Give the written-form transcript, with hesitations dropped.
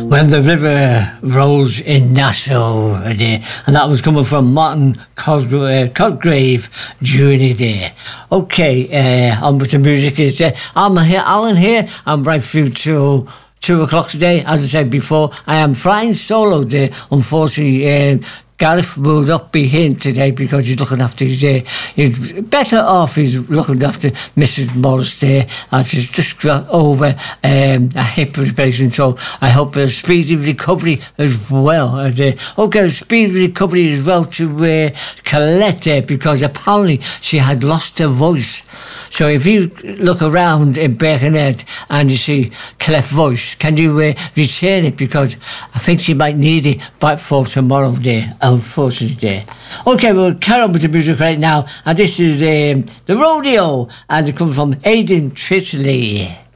When the river rose in Nashville a day, and that was coming from Martin Cosgrave during the day. Okay, on with the music is I'm here, Alan here. I'm right through to 2 o'clock today. As I said before, I am flying solo today. Unfortunately, Gareth will not be here today because he's looking after he's better off. He's looking after Mrs. Morris there as he's just got over a hip replacement. So I hope a speedy recovery as well. Okay, speedy recovery as well to Colette there, because apparently she had lost her voice. So if you look around in Birkenhead and you see Colette's voice, can you return it? Because I think she might need it back for tomorrow day. Unfortunately. Okay, we'll carry on with the music right now, and this is The Rodeo, and it comes from Aidan Trittley.